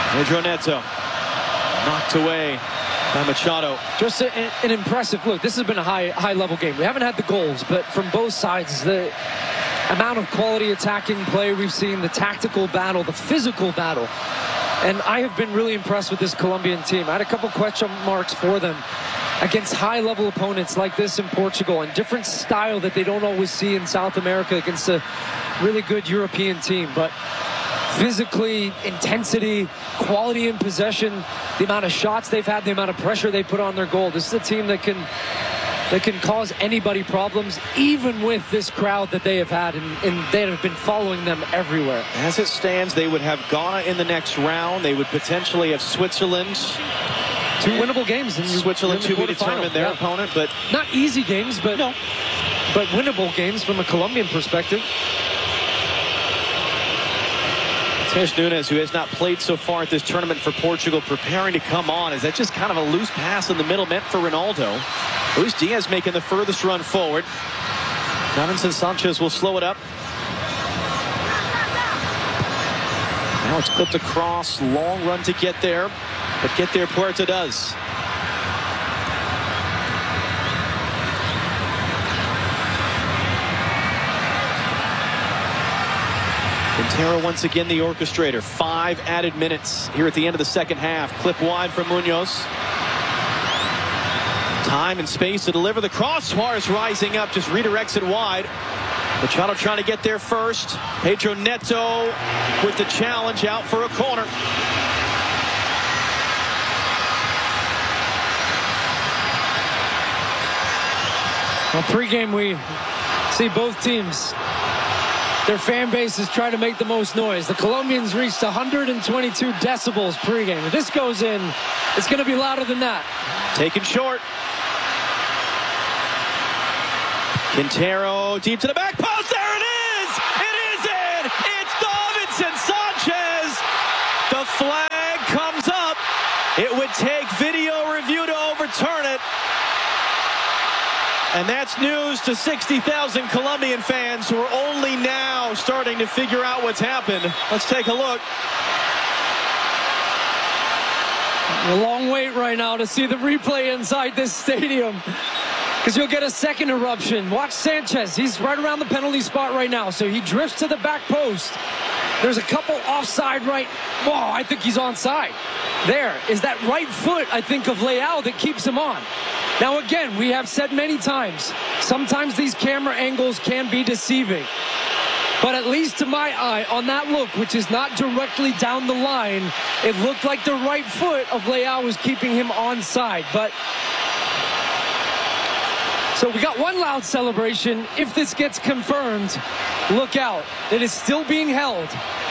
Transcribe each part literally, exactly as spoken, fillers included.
Pedro Neto knocked away by Machado. Just a, an impressive look. This has been a high high level game. We haven't had the goals, but from both sides, the amount of quality attacking play we've seen, the tactical battle, the physical battle. And I have been really impressed with this Colombian team. I had a couple question marks for them against high-level opponents like this in Portugal, and different style that they don't always see in South America against a really good European team. But physically, intensity, quality in possession, the amount of shots they've had, the amount of pressure they put on their goal. This is a team that can that can cause anybody problems, even with this crowd that they have had, and, and they have been following them everywhere. As it stands, they would have Ghana in the next round. They would potentially have Switzerland. Two winnable games. In Switzerland to be determined their yeah. opponent, but not easy games, but no. but winnable games from a Colombian perspective. Matheus Nunes, who has not played so far at this tournament for Portugal, preparing to come on. Is that just kind of a loose pass in the middle meant for Ronaldo? Luis Diaz making the furthest run forward. Davinson Sanchez will slow it up. Now it's clipped across. Long run to get there. But get there Puerta does. Quintero once again the orchestrator. Five added minutes here at the end of the second half. Clip wide from Munoz. Time and space to deliver the cross. Suarez rising up, just redirects it wide. Machado trying to get there first. Pedro Neto with the challenge out for a corner. Well, pregame we see both teams, their fan bases try to make the most noise. The Colombians reached one hundred twenty-two decibels pregame. If this goes in, it's going to be louder than that. Taken short. Quintero deep to the back post. There it is! It is in! It's Davinson Sanchez! The flag comes up. It would take video review to overturn it. And that's news to sixty thousand Colombian fans who are only now starting to figure out what's happened. Let's take a look. A long wait right now to see the replay inside this stadium, because you'll get a second eruption. Watch Sanchez. He's right around the penalty spot right now. So he drifts to the back post. There's a couple offside right. Whoa, I think he's onside. There is that right foot, I think, of Leao that keeps him on. Now, again, we have said many times, sometimes these camera angles can be deceiving. But at least to my eye, on that look, which is not directly down the line, it looked like the right foot of Leao was keeping him onside. But so we got one loud celebration. If this gets confirmed, look out. It is still being held.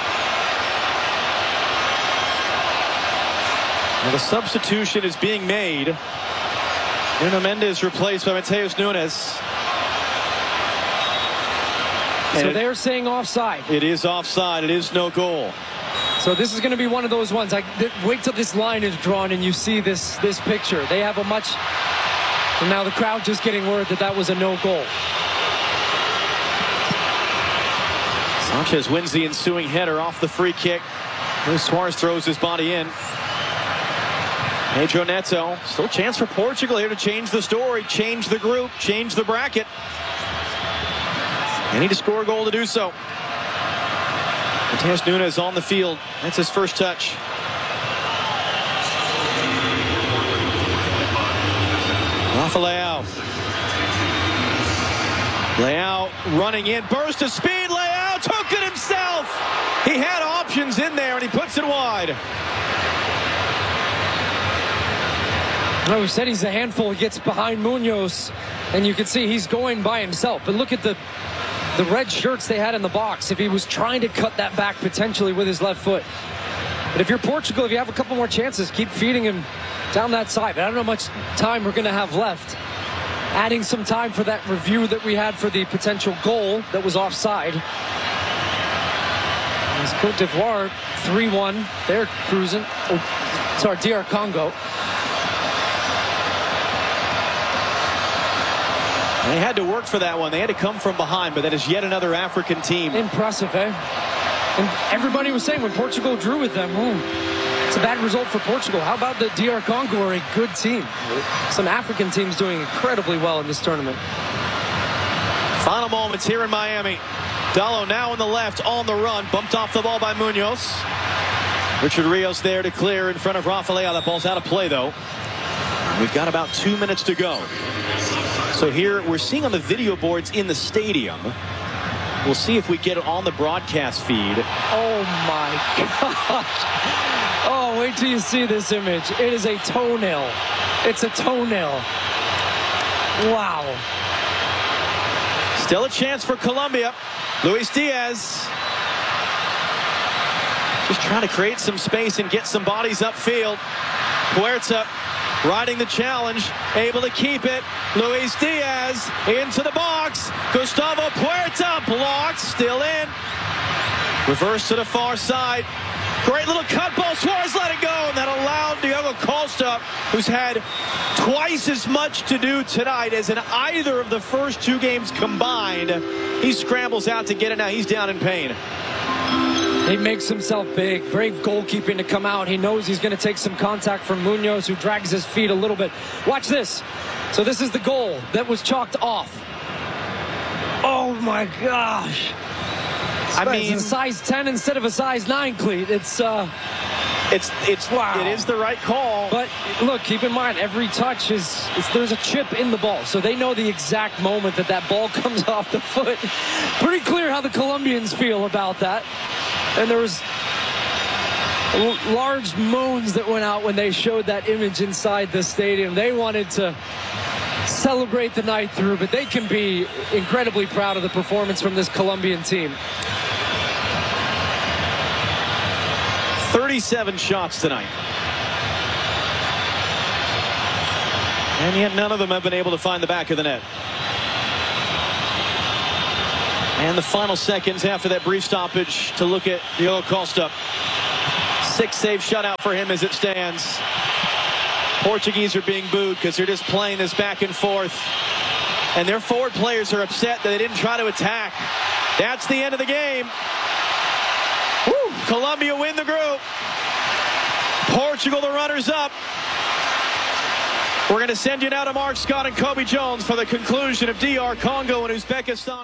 Well, the substitution is being made. Nuno Mendes replaced by Matheus Nunes. So and they're saying offside. It is offside. It is no goal. So this is going to be one of those ones. Like, wait till this line is drawn and you see this this picture. They have a much. And now the crowd just getting word that that was a no goal. Sanchez wins the ensuing header off the free kick. Luis Suarez throws his body in. Pedro Neto, still a chance for Portugal here to change the story, change the group, change the bracket. They need to score a goal to do so. Matheus Nunes on the field. That's his first touch. Rafa Leao. Leao running in, burst of speed. Leao took it himself. He had options in there and he puts it wide. Well, we said he's a handful. He gets behind Munoz, and you can see he's going by himself. But look at the the red shirts they had in the box. If he was trying to cut that back potentially with his left foot. But if you're Portugal, if you have a couple more chances, keep feeding him down that side. But I don't know how much time we're going to have left. Adding some time for that review that we had for the potential goal that was offside. As Cote d'Ivoire three one. They're cruising. Oh, sorry, D R Congo. They had to work for that one. They had to come from behind, but that is yet another African team. Impressive, eh? And everybody was saying when Portugal drew with them, oh, it's a bad result for Portugal. How about the D R Congo are a good team? Some African teams doing incredibly well in this tournament. Final moments here in Miami. Dallo now on the left, on the run. Bumped off the ball by Munoz. Richard Rios there to clear in front of Rafael. That ball's out of play, though. We've got about two minutes to go. So here we're seeing on the video boards in the stadium. We'll see if we get it on the broadcast feed. Oh, my gosh. Oh, wait till you see this image. It is a toenail. It's a toenail. Wow. Still a chance for Colombia. Luis Diaz just trying to create some space and get some bodies upfield. Puerta riding the challenge, able to keep it. Luis Diaz into the box. Gustavo Puerta blocks, still in. Reverse to the far side. Great little cut ball. Suarez let it go, and that allowed Diogo Costa, who's had twice as much to do tonight as in either of the first two games combined. He scrambles out to get it now. He's down in pain. He makes himself big. Brave goalkeeping to come out. He knows he's going to take some contact from Munoz, who drags his feet a little bit. Watch this. So this is the goal that was chalked off. Oh, my gosh. I mean, it's a size ten instead of a size nine cleat. It's uh, it's it's wow. It is the right call. But look, keep in mind, every touch is, is there's a chip in the ball, so they know the exact moment that that ball comes off the foot. Pretty clear how the Colombians feel about that. And there was large moans that went out when they showed that image inside the stadium. They wanted to celebrate the night through, but they can be incredibly proud of the performance from this Colombian team. thirty-seven shots tonight. And yet none of them have been able to find the back of the net. And the final seconds after that brief stoppage to look at Diogo Costa. Six save shutout for him as it stands. Portuguese are being booed because they're just playing this back and forth. And their forward players are upset that they didn't try to attack. That's the end of the game. Woo. Colombia win the group. Portugal the runners up. We're going to send you now to Mark Scott and Kobe Jones for the conclusion of D R Congo and Uzbekistan.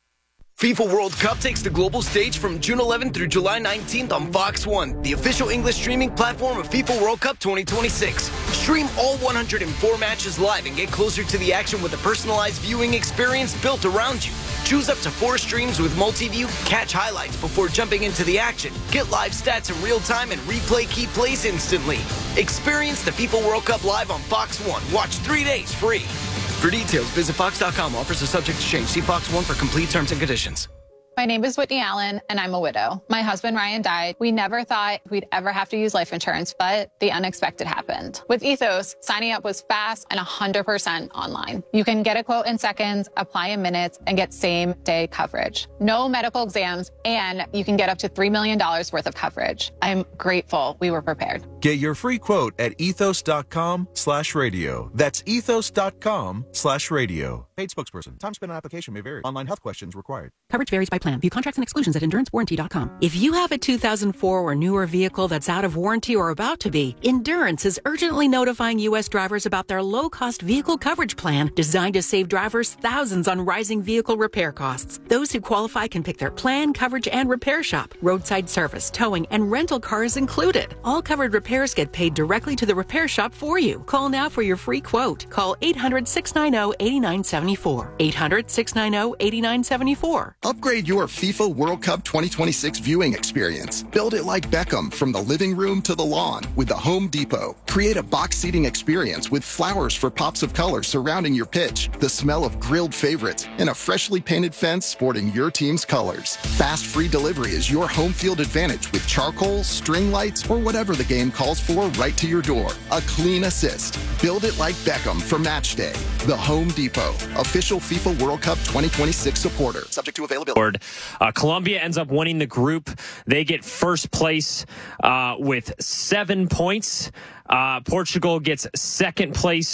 FIFA World Cup takes the global stage from June eleventh through July nineteenth on Fox one, the official English streaming platform of FIFA World Cup twenty twenty-six. Stream all one hundred four matches live and get closer to the action with a personalized viewing experience built around you. Choose up to four streams with multi-view, catch highlights before jumping into the action, get live stats in real time, and replay key plays instantly. Experience the FIFA World Cup live on Fox one. Watch three days free. For details, visit fox dot com. Offers are subject to change. See Fox one for complete terms and conditions. My name is Whitney Allen, and I'm a widow. My husband, Ryan, died. We never thought we'd ever have to use life insurance, but the unexpected happened. With Ethos, signing up was fast and one hundred percent online. You can get a quote in seconds, apply in minutes, and get same-day coverage. No medical exams, and you can get up to three million dollars worth of coverage. I'm grateful we were prepared. Get your free quote at ethos dot com slash radio. That's ethos dot com slash radio. Paid spokesperson. Time spent on application may vary. Online health questions required. Coverage varies by plan. View contracts and exclusions at endurance warranty dot com. If you have a two thousand four or newer vehicle that's out of warranty or about to be, Endurance is urgently notifying U S drivers about their low-cost vehicle coverage plan designed to save drivers thousands on rising vehicle repair costs. Those who qualify can pick their plan, coverage, and repair shop. Roadside service, towing, and rental cars included. All covered repairs get paid directly to the repair shop for you. Call now for your free quote. Call eight hundred, six nine zero, eight nine seven four. eight hundred, six nine zero, eight nine seven four. Upgrade your FIFA World Cup twenty twenty-six viewing experience. Build it like Beckham from the living room to the lawn with the Home Depot. Create a box seating experience with flowers for pops of color surrounding your pitch, the smell of grilled favorites, and a freshly painted fence sporting your team's colors. Fast free delivery is your home field advantage with charcoal, string lights, or whatever the game calls for right to your door. A clean assist. Build it like Beckham for match day. The Home Depot, official FIFA World Cup twenty twenty-six supporter. Subject to availability. Uh, Colombia ends up winning the group. They get first place uh, with seven points. Uh, Portugal gets second place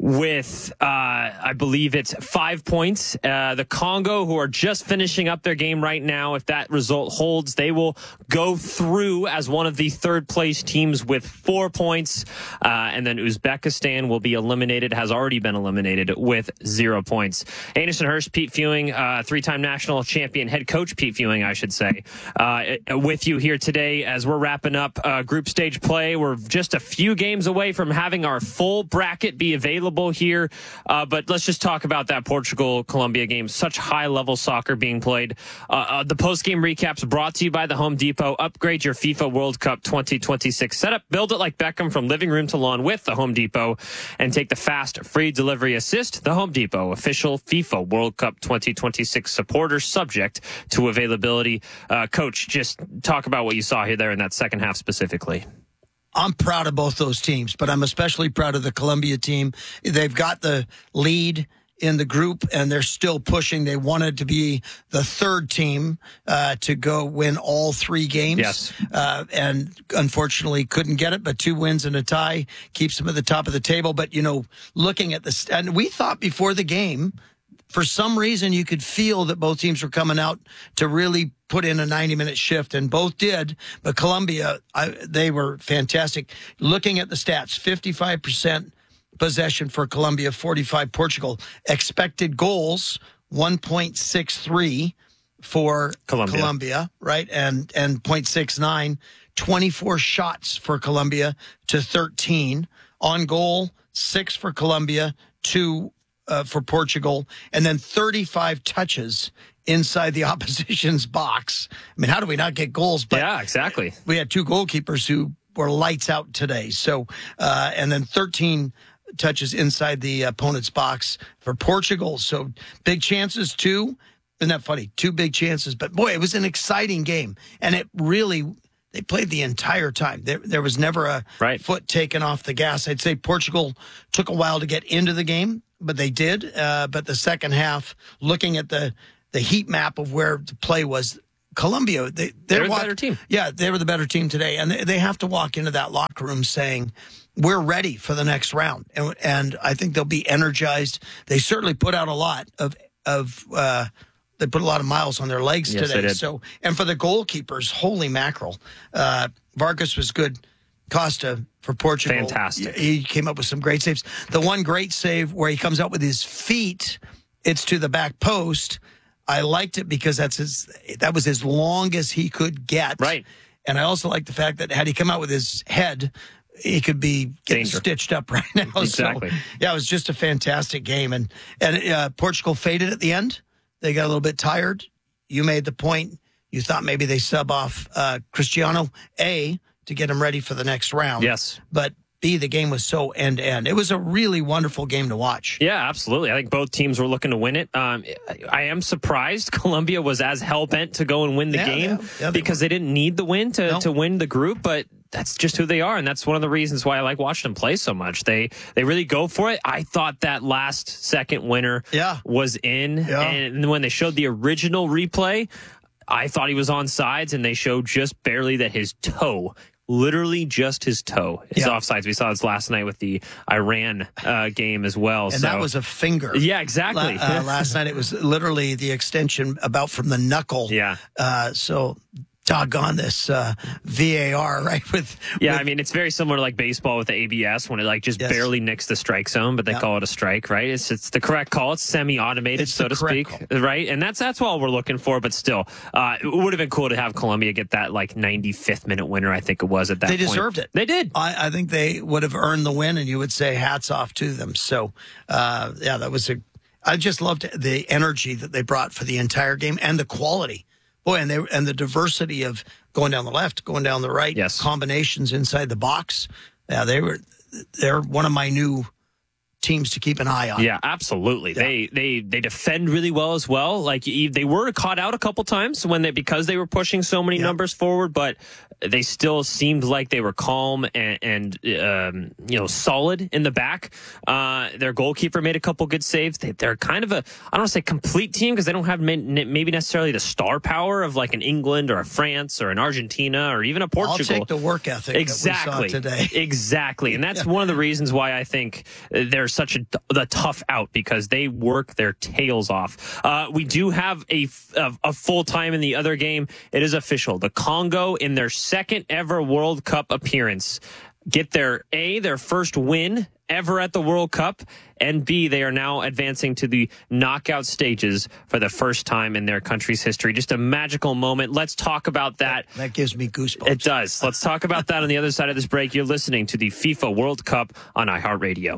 with, uh, I believe it's five points. Uh, the Congo, who are just finishing up their game right now, if that result holds, they will go through as one of the third place teams with four points. Uh, and then Uzbekistan will be eliminated, has already been eliminated with zero points. Anderson Hurst, Pete Fewing, uh, three-time national champion head coach Pete Fewing, I should say, uh, with you here today as we're wrapping up uh, group stage play. We're just a few games away from having our full bracket be available here, uh, but let's just talk about that Portugal-Colombia game. Such high-level soccer being played. Uh, uh, the post-game recaps brought to you by the Home Depot. Upgrade your FIFA World Cup twenty twenty-six setup. Build it like Beckham from living room to lawn with the Home Depot, and take the fast, free delivery assist. The Home Depot, official FIFA World Cup twenty twenty-six supporter, subject to availability. Uh, Coach, just talk about what you saw here there in that second half specifically. I'm proud of both those teams, but I'm especially proud of the Colombia team. They've got the lead in the group, and they're still pushing. They wanted to be the third team uh, to go win all three games. Yes. Uh, and unfortunately couldn't get it, but two wins and a tie keeps them at the top of the table. But, you know, looking at this, and we thought before the game, for some reason, you could feel that both teams were coming out to really put in a ninety-minute shift, and both did. But Colombia, I, they were fantastic. Looking at the stats, fifty-five percent possession for Colombia, forty-five Portugal. Expected goals, one point six three for Colombia, Colombia right? And, and point six nine. twenty-four shots for Colombia to thirteen. On goal, six for Colombia, two Uh, for Portugal, and then thirty-five touches inside the opposition's box. I mean, how do we not get goals? But yeah, exactly. We had two goalkeepers who were lights out today. So, uh, and then thirteen touches inside the opponent's box for Portugal. So big chances too. Isn't that funny? Two big chances. But boy, it was an exciting game, and it really. They played the entire time. There, there was never a right. foot taken off the gas. I'd say Portugal took a while to get into the game, but they did. Uh, but the second half, looking at the, the heat map of where the play was, Colombia, they, they were walk, the better team. Yeah, they were the better team today. And they, they have to walk into that locker room saying, we're ready for the next round. And, and I think they'll be energized. They certainly put out a lot of, of, uh, They put a lot of miles on their legs yes, today. So, and for the goalkeepers, holy mackerel. Uh, Vargas was good. Costa for Portugal. Fantastic. He came up with some great saves. The one great save where he comes out with his feet, it's to the back post. I liked it because that's his, that was as long as he could get. Right. And I also like the fact that had he come out with his head, he could be getting Danger. stitched up right now. Exactly. So, yeah, it was just a fantastic game. And, and uh, Portugal faded at the end. They got a little bit tired. You made the point. You thought maybe they sub off uh, Cristiano, A, to get him ready for the next round. Yes. But B, the game was so end-to-end. It was a really wonderful game to watch. Yeah, absolutely. I think both teams were looking to win it. Um, I am surprised Colombia was as hell-bent to go and win the Yeah, game yeah, yeah, they because they didn't need the win to, No. to win the group, but that's just who they are, and that's one of the reasons why I like watching them play so much. They they really go for it. I thought that last second winner Yeah. was in, Yeah. and when they showed the original replay, I thought he was on sides, and they showed just barely that his toe, literally just his toe, is Yeah. offsides. We saw this last night with the Iran uh, game as well. And so. that was a finger. Yeah, exactly. La- uh, last night it was literally the extension about from the knuckle. Yeah. Uh, so doggone this uh, V A R, right? With Yeah, with, I mean, it's very similar to like baseball with the A B S when it like just Yes. barely nicks the strike zone, but they Yeah. call it a strike, right? It's it's the correct call. It's semi-automated, It's so the to correct speak, call. right? And that's that's all we're looking for. But still, uh, it would have been cool to have Colombia get that like ninety-fifth minute winner. I think it was at that They point. deserved it. They did. I, I think they would have earned the win, and you would say hats off to them. So, uh, yeah, that was a. I just loved the energy that they brought for the entire game and the quality. Boy, and they and the diversity of going down the left, going down the right, Yes. combinations inside the box. Yeah, they were. They're one of my new teams to keep an eye on. Yeah, absolutely. They they they defend really well as well. Like e- they were caught out a couple times when they because they were pushing so many Yeah. numbers forward, but they still seemed like they were calm and, and um, you know, solid in the back. Uh, their goalkeeper made a couple good saves. They, they're kind of a, I don't want to say complete team because they don't have maybe necessarily the star power of like an England or a France or an Argentina or even a Portugal. I'll take the work ethic exactly. that we saw today. Exactly. And that's one of the reasons why I think they're such a, the tough out, because they work their tails off. Uh, we do have a, a, a full time in the other game. It is official. The Congo, in their second ever World Cup appearance, get their A, their first win ever at the World Cup, and B, they are now advancing to the knockout stages for the first time in their country's history. Just a magical moment. Let's talk about that. That gives me goosebumps. It does. Let's talk about that on the other side of this break. You're listening to the FIFA World Cup on iHeartRadio.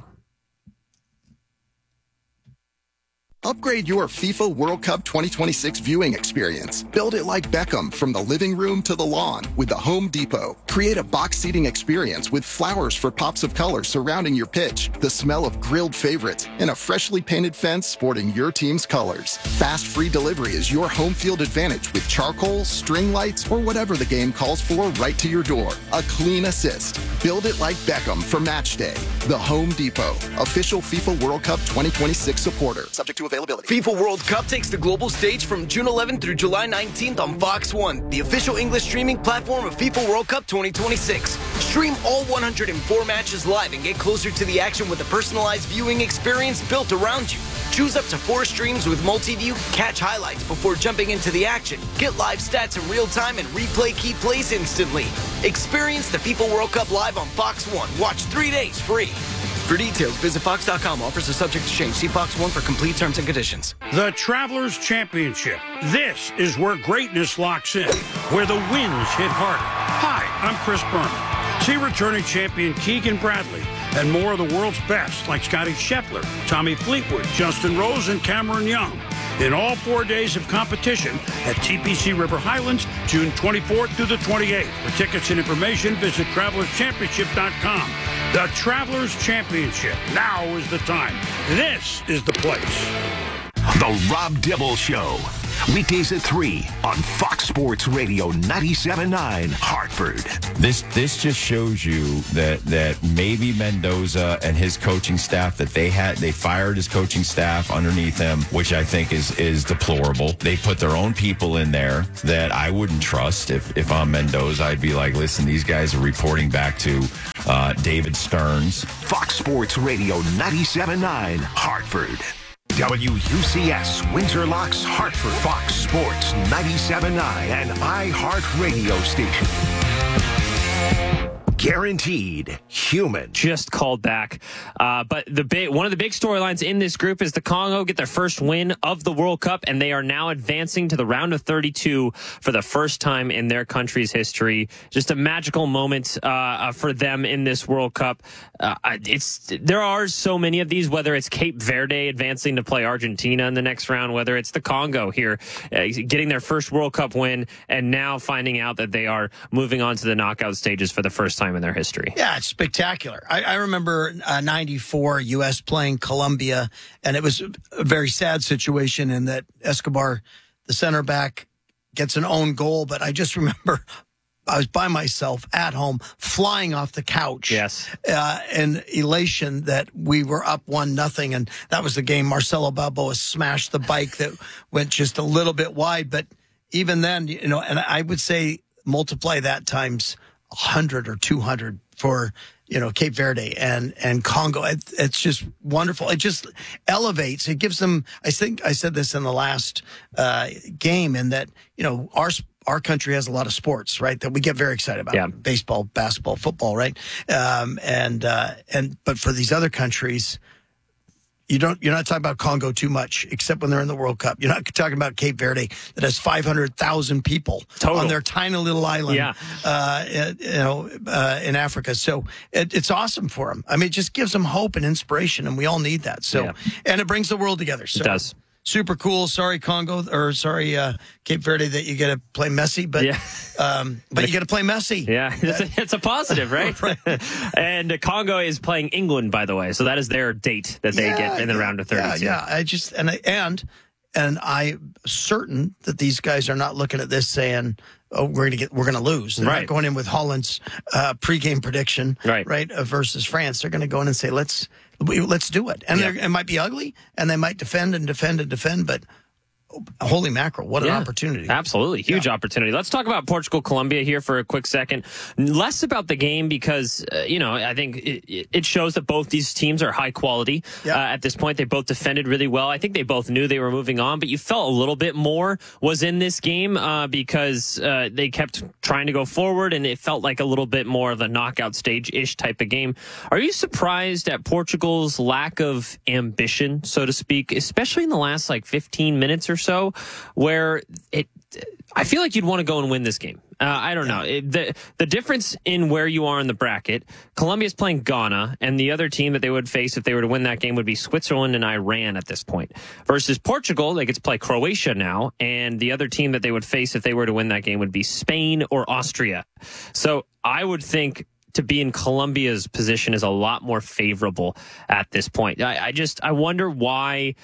Upgrade your FIFA World Cup twenty twenty-six viewing experience. Build it like Beckham from the living room to the lawn with the Home Depot. Create a box seating experience with flowers for pops of color surrounding your pitch, the smell of grilled favorites, and a freshly painted fence sporting your team's colors. Fast free delivery is your home field advantage with charcoal, string lights, or whatever the game calls for right to your door. A clean assist. Build it like Beckham for match day. The Home Depot, official FIFA World Cup twenty twenty-six supporter. Subject to availability. FIFA World Cup takes the global stage from June eleventh through July nineteenth on Fox one, the official English streaming platform of FIFA World Cup twenty twenty-six. Stream all one hundred four matches live and get closer to the action with a personalized viewing experience built around you. Choose up to four streams with multi-view, catch highlights before jumping into the action, get live stats in real time, and replay key plays instantly. Experience the FIFA World Cup live on Fox one. Watch three days free. For details, visit fox dot com. Offers are subject to change. See Fox one for complete terms and conditions. The Travelers Championship. This is where greatness locks in, where the wins hit harder. Hi, I'm Chris Berman. See returning champion Keegan Bradley and more of the world's best like Scotty Scheffler, Tommy Fleetwood, Justin Rose, and Cameron Young in all four days of competition at T P C River Highlands, June twenty-fourth through the twenty-eighth. For tickets and information, visit travelers championship dot com. The Travelers Championship. Now is the time. This is the place. The Rob Dibble Show. Weekdays at three on Fox Sports Radio ninety-seven point nine Hartford. This this just shows you that that maybe Mendoza and his coaching staff, that they had they fired his coaching staff underneath him, which I think is is deplorable. They put their own people in there that I wouldn't trust. If if I'm Mendoza, I'd be like, listen, these guys are reporting back to uh, David Stearns. Fox Sports Radio ninety-seven point nine Hartford. W U C S, Windsor Locks, Hartford. Fox Sports ninety-seven point nine, an iHeartRadio station. Guaranteed human. Just called back. Uh, but the big, one of the big storylines in this group is the Congo get their first win of the World Cup, and they are now advancing to the round of thirty-two for the first time in their country's history. Just a magical moment uh, for them in this World Cup. Uh, it's there are so many of these, whether it's Cape Verde advancing to play Argentina in the next round, whether it's the Congo here uh, getting their first World Cup win, and now finding out that they are moving on to the knockout stages for the first time in their history. Yeah, it's spectacular. I, I remember uh, ninety-four, U S playing Colombia, and it was a very sad situation in that Escobar, the center back, gets an own goal. But I just remember I was by myself at home, flying off the couch. Yes. Uh, and elation that we were up one nothing. And that was the game Marcelo Balboa smashed the bike that went just a little bit wide. But even then, you know, and I would say multiply that times one hundred or two hundred for, you know, Cape Verde and, and Congo. It, it's just wonderful. It just elevates. It gives them, I think I said this in the last uh, game, in that, you know, our our country has a lot of sports, right, that we get very excited about. Yeah. Baseball, basketball, football, right? Um, and, uh, and, but for these other countries, You don't, you're not talking about Congo too much, except when they're in the World Cup. You're not talking about Cape Verde that has five hundred thousand people Total. on their tiny little island, yeah. uh, you know, uh, in Africa. So it, it's awesome for them. I mean, it just gives them hope and inspiration, and we all need that. So, yeah. and it brings the world together. So it does. Super cool. Sorry, Congo, or sorry, uh, Cape Verde, that you get to play Messi, but yeah. um, but you get to play Messi. Yeah, it's a, it's a positive, right? Right. And uh, Congo is playing England, by the way, so that is their date that they Yeah, get in the yeah, round of thirty-two. Yeah, yeah. I just and I, and and I'm certain that these guys are not looking at this saying, oh, we're going to get, we're going to lose. They're Right. not going in with Holland's uh, pregame prediction, right, right uh, versus France. They're going to go in and say, let's let's do it. And yeah. it might be ugly, and they might defend and defend and defend, but holy mackerel, what an yeah, opportunity. Absolutely. Huge yeah. opportunity. Let's talk about Portugal-Colombia here for a quick second. Less about the game because, uh, you know, I think it, it shows that both these teams are high quality yeah. uh, at this point. They both defended really well. I think they both knew they were moving on, but you felt a little bit more was in this game uh, because uh, they kept trying to go forward, and it felt like a little bit more of a knockout stage-ish type of game. Are you surprised at Portugal's lack of ambition, so to speak, especially in the last like fifteen minutes or so, where it, I feel like you'd want to go and win this game. Uh, I don't know. It, the the difference in where you are in the bracket, Colombia's playing Ghana, and the other team that they would face if they were to win that game would be Switzerland and Iran at this point. Versus Portugal, they get to play Croatia now, and the other team that they would face if they were to win that game would be Spain or Austria. So I would think to be in Colombia's position is a lot more favorable at this point. I, I just, I wonder why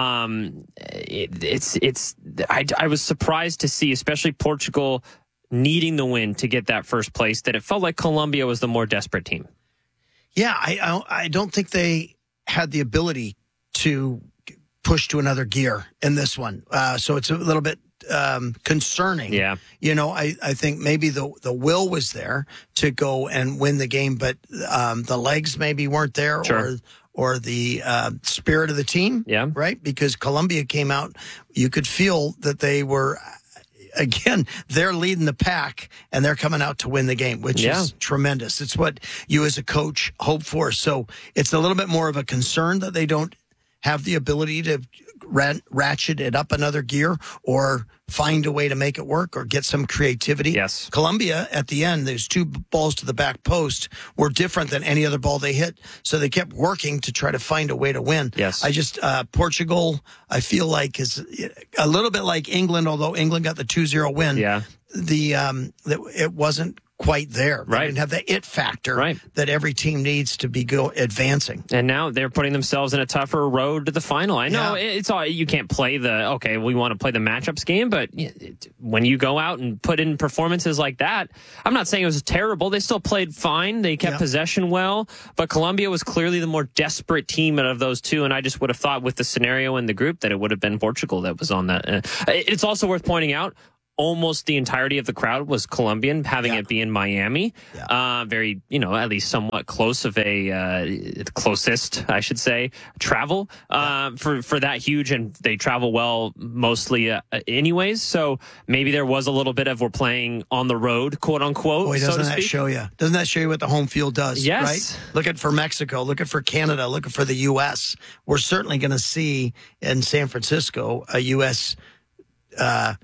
um, it, it's, it's, I, I was surprised to see, especially Portugal needing the win to get that first place, that it felt like Colombia was the more desperate team. Yeah, I, I, I don't think they had the ability to push to another gear in this one. Uh, so it's a little bit um, concerning. Yeah. You know, I, I think maybe the the will was there to go and win the game, but um, the legs maybe weren't there, Sure. or or the uh, spirit of the team. Yeah. Right? Because Colombia came out, you could feel that they were, again, they're leading the pack and they're coming out to win the game, which Yeah. is tremendous. It's what you as a coach hope for. So it's a little bit more of a concern that they don't have the ability to rat- ratchet it up another gear or find a way to make it work or get some creativity. Yes. Colombia, at the end, those two balls to the back post were different than any other ball they hit. So they kept working to try to find a way to win. Yes. I just, uh, Portugal, I feel like is a little bit like England, although England got the two zero win. Yeah. The, um, the, it wasn't quite there. They Right. didn't have the it factor Right. that every team needs to be go advancing. And now they're putting themselves in a tougher road to the final. I know Yeah. it's all, you can't play the, okay, we want to play the matchups game, but it, when you go out and put in performances like that, I'm not saying it was terrible. They still played fine. They kept Yeah. possession well, but Colombia was clearly the more desperate team out of those two. And I just would have thought with the scenario in the group that it would have been Portugal that was on that. Uh, it's also worth pointing out, almost the entirety of the crowd was Colombian, having Yeah. it be in Miami. Yeah. Uh, very, you know, at least somewhat close of a, uh, closest, I should say, travel uh, yeah. for, for that huge. And they travel well mostly uh, anyways. So maybe there was a little bit of we're playing on the road, quote unquote. Boy, doesn't so to that speak. show you? Doesn't that show you what the home field does? Yes. Right? Look at for Mexico, look at for Canada, look at for the U S. We're certainly going to see in San Francisco a U S uh,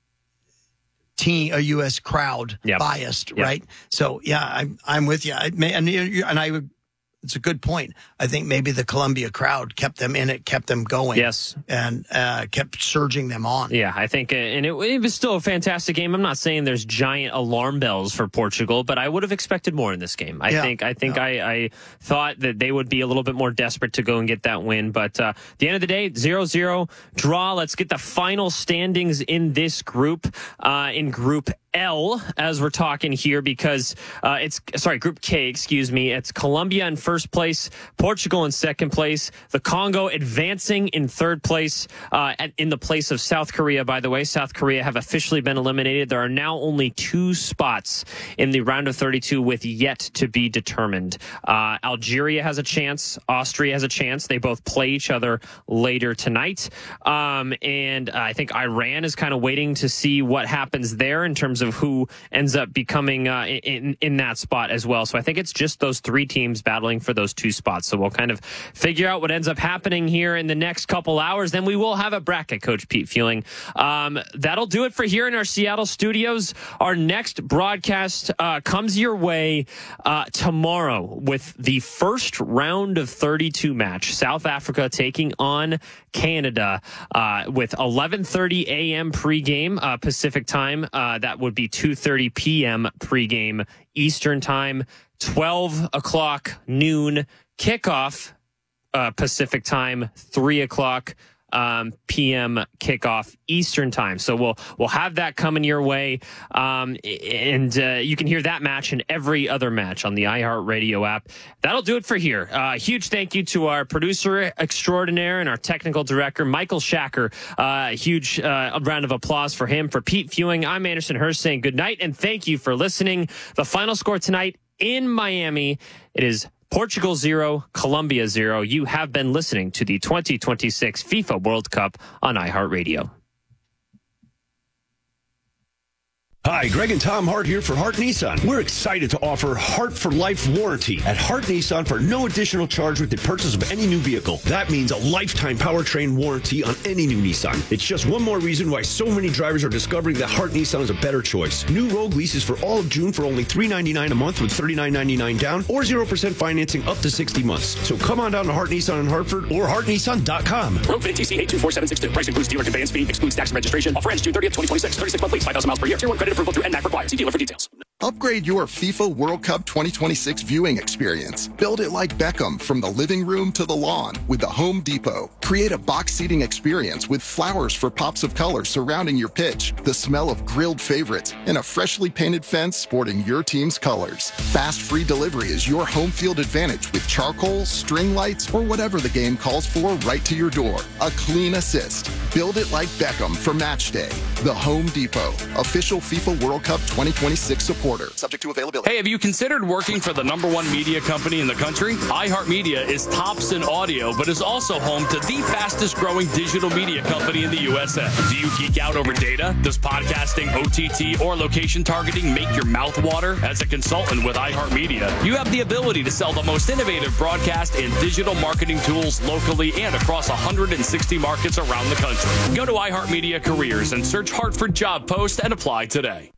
team, a U S crowd Yep. biased, Yep. right? So yeah, I'm I'm with you. I may, and you- and I would. It's a good point. I think maybe the Columbia crowd kept them in it, kept them going. Yes. And uh, kept surging them on. Yeah, I think, uh, and it, it was still a fantastic game. I'm not saying there's giant alarm bells for Portugal, but I would have expected more in this game. I Yeah. think, I think Yeah. I, I thought that they would be a little bit more desperate to go and get that win. But uh, at the end of the day, zero zero draw. Let's get the final standings in this group, uh, in Group L, as we're talking here, because uh, it's, sorry, Group K, excuse me. It's Colombia in first place, Portugal in second place, the Congo advancing in third place, uh, at, in the place of South Korea, by the way. South Korea have officially been eliminated. There are now only two spots in the round of thirty-two with yet to be determined. Uh, Algeria has a chance. Austria has a chance. They both play each other later tonight. Um, and I think Iran is kind of waiting to see what happens there in terms of who ends up becoming uh, in in that spot as well. So I think it's just those three teams battling for those two spots. So we'll kind of figure out what ends up happening here in the next couple hours. Then we will have a bracket, Coach Pete Fueling. Um, that'll do it for here in our Seattle studios. Our next broadcast uh, comes your way uh, tomorrow with the first round of thirty-two match. South Africa taking on Canada uh, with eleven thirty a.m. pregame uh, Pacific time. Uh, that would be two thirty p.m. pregame Eastern time, twelve o'clock noon kickoff uh, Pacific time, three o'clock um, p m kickoff Eastern time. So we'll we'll have that coming your way, um, and uh, you can hear that match and every other match on the iHeartRadio app. That'll do it for here. Uh, huge thank you to our producer extraordinaire and our technical director, Michael Shacker. Uh, huge uh, round of applause for him. For Pete Fewing, I'm Anderson Hurst saying good night and thank you for listening. The final score tonight in Miami, it is Portugal zero, Colombia zero. You have been listening to the twenty twenty-six FIFA World Cup on iHeartRadio. Hi, Greg and Tom Hart here for Hart Nissan. We're excited to offer Hart for Life warranty at Hart Nissan for no additional charge with the purchase of any new vehicle. That means a lifetime powertrain warranty on any new Nissan. It's just one more reason why so many drivers are discovering that Hart Nissan is a better choice. New Rogue leases for all of June for only three ninety-nine a month with thirty-nine ninety-nine down or zero percent financing up to sixty months. So come on down to Hart Nissan in Hartford or hart nissan dot com. Rogue Fit T C eight two four seven six two. Price includes dealer conveyance fee, excludes tax and registration. Offer ends June thirtieth, twenty twenty-six. thirty-six month lease, five thousand miles per year. Tier one credit approval through N M A C required. See dealer for details. Upgrade your FIFA World Cup twenty twenty-six viewing experience. Build it like Beckham from the living room to the lawn with the Home Depot. Create a box seating experience with flowers for pops of color surrounding your pitch, the smell of grilled favorites, and a freshly painted fence sporting your team's colors. Fast free delivery is your home field advantage with charcoal, string lights, or whatever the game calls for right to your door. A clean assist. Build it like Beckham for match day. The Home Depot, official FIFA World Cup twenty twenty-six supporter. Subject to availability. Hey, have you considered working for the number one media company in the country? iHeartMedia is tops in audio, but is also home to the fastest growing digital media company in the U S A. Do you geek out over data? Does podcasting, O T T, or location targeting make your mouth water? As a consultant with iHeartMedia, you have the ability to sell the most innovative broadcast and digital marketing tools locally and across one hundred sixty markets around the country. Go to iHeartMedia Careers and search Hartford job post and apply today.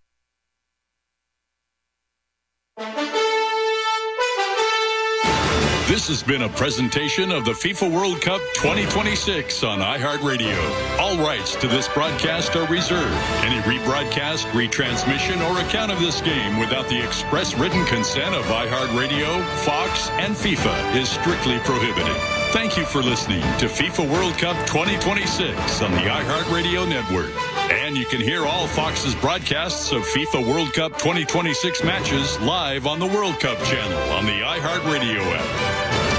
This has been a presentation of the FIFA World Cup twenty twenty-six on iHeartRadio. All rights to this broadcast are reserved. Any rebroadcast, retransmission, or account of this game without the express written consent of iHeartRadio, Fox, and FIFA is strictly prohibited. Thank you for listening to FIFA World Cup twenty twenty-six on the iHeartRadio network. And you can hear all Fox's broadcasts of FIFA World Cup twenty twenty-six matches live on the World Cup channel on the iHeartRadio app.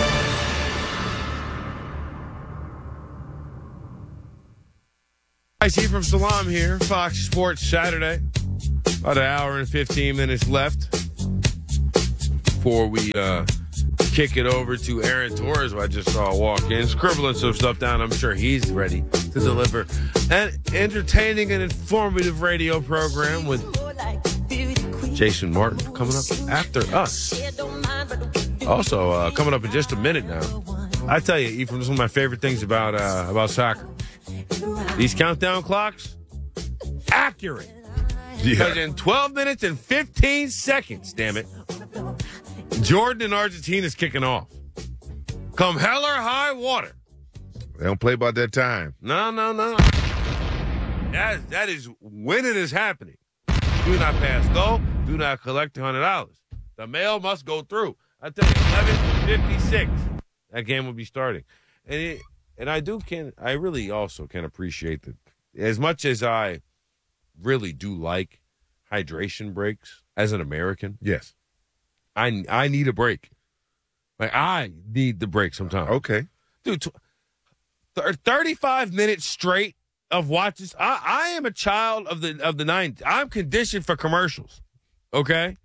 I see from Salam here, Fox Sports Saturday. About an hour and fifteen minutes left before we uh, kick it over to Aaron Torres, who I just saw walk in, scribbling some stuff down. I'm sure he's ready to deliver an entertaining and informative radio program with Jason Martin coming up after us. Also, uh, coming up in just a minute now. I tell you, Ephraim, this is one of my favorite things about uh, about soccer. These countdown clocks, accurate. Because in twelve minutes and fifteen seconds, damn it, Jordan and Argentina's kicking off. Come hell or high water. They don't play about that time. No, no, no. That, that is when it is happening. Do not pass go. Do not collect one hundred dollars. The mail must go through. I tell you, eleven fifty-six, that game will be starting. And it, and I do can I really also can appreciate that as much as I really do like hydration breaks as an American. Yes. I I need a break. Like I need the break sometimes. Okay. Dude, t- th- thirty-five minutes straight of watches. I, I am a child of the of the nineties. I'm conditioned for commercials. Okay?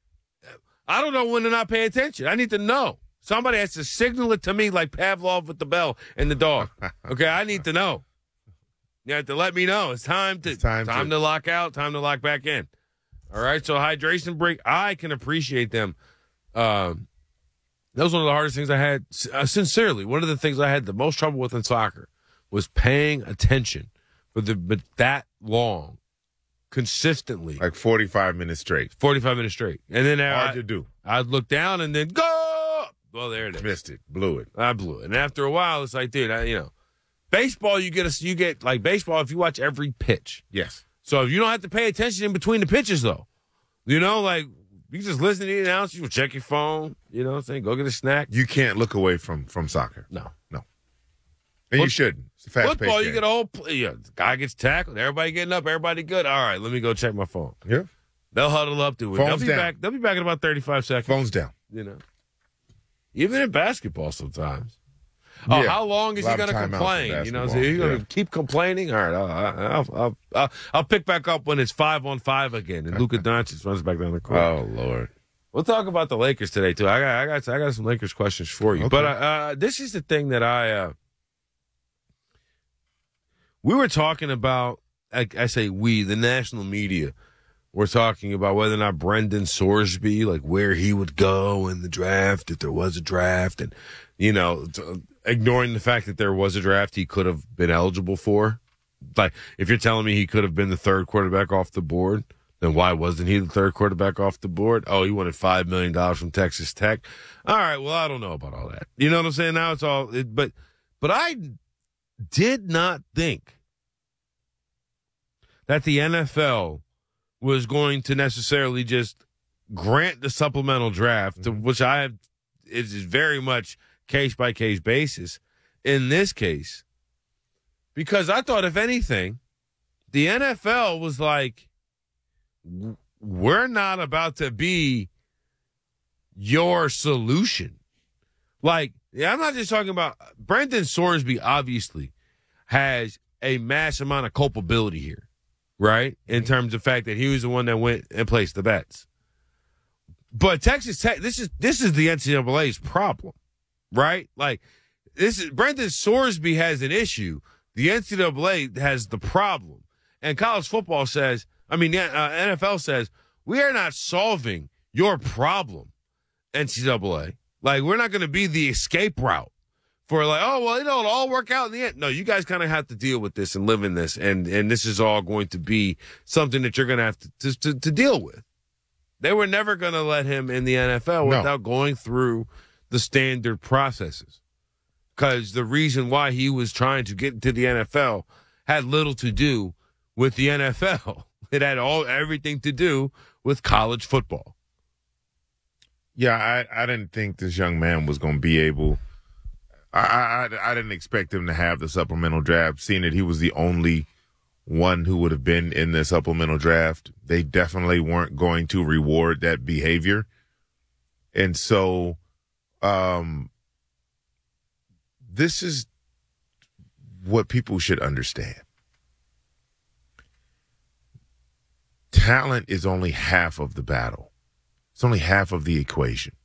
I don't know when to not pay attention. I need to know. Somebody has to signal it to me like Pavlov with the bell and the dog. Okay, I need to know. You have to let me know. It's time to it's time, time to. to lock out, time to lock back in. All right, so hydration break, I can appreciate them. Um, that was one of the hardest things I had. Uh, sincerely, one of the things I had the most trouble with in soccer was paying attention for the but that long, consistently, like forty-five minutes straight. Forty-five minutes straight, and then hard I, to do. I'd look down and then go. Well, there it is. Missed it, blew it. I blew it, and after a while, it's like, dude, I, you know, baseball. You get a, you get like baseball if you watch every pitch. Yes. So you don't have to pay attention in between the pitches, though. You know, like, you just listen to the announcer, you check your phone, you know what I'm saying? Go get a snack. You can't look away from, from soccer. No. No. And you shouldn't. It's a fast-paced Football, you game. get a whole play. Yeah, guy gets tackled. Everybody getting up. Everybody good. All right, let me go check my phone. Yeah. They'll huddle up to it. Phone's They'll be down. back. They'll be back in about thirty-five seconds. Phone's down. You know, even in basketball sometimes. Oh, Yeah. how long is A he lot going of to timeouts in complain? You know, so basketball. he's going to Yeah. keep complaining. All right, I'll, I'll, I'll, I'll, I'll pick back up when it's five on five again, and Luka Doncic runs back down the court. Oh, Lord. We'll talk about the Lakers today too. I got, I got, I got some Lakers questions for you. Okay. But uh, uh, this is the thing that I, uh, we were talking about. I, I say we, the national media, we're talking about whether or not Brendan Sorsby, like where he would go in the draft if there was a draft, and you know, t- ignoring the fact that there was a draft he could have been eligible for. Like, if you're telling me he could have been the third quarterback off the board, then why wasn't he the third quarterback off the board? Oh, he wanted five million dollars from Texas Tech. All right, well, I don't know about all that. You know what I'm saying? Now it's all, it, but, but I did not think that the N F L was going to necessarily just grant the supplemental draft, mm-hmm. which I have, is very much case by case basis in this case, because I thought, if anything, the N F L was like, we're not about to be your solution. Like, yeah, I'm not just talking about Brendan Sorsby, obviously has a mass amount of culpability here, right? In terms of the fact that he was the one that went and placed the bets. But Texas Tech, this is this is the N C double A's problem, right? Like, this is Brendan Sorsby has an issue. The N C double A has the problem. And college football says, I mean, the uh, N F L says, we are not solving your problem, N C double A. Like, we're not going to be the escape route for like, oh, well, it'll all work out in the end. No, you guys kind of have to deal with this and live in this. And, and this is all going to be something that you're going to have to, to, to, to deal with. They were never going to let him in the N F L No. without going through the standard processes. Because the reason why he was trying to get into the N F L had little to do with the N F L. It had all everything to do with college football. Yeah, I, I didn't think this young man was going to be able. I, I I didn't expect him to have the supplemental draft. Seeing that he was the only one who would have been in the supplemental draft, they definitely weren't going to reward that behavior. And so, um, this is what people should understand. Talent is only half of the battle. It's only half of the equation.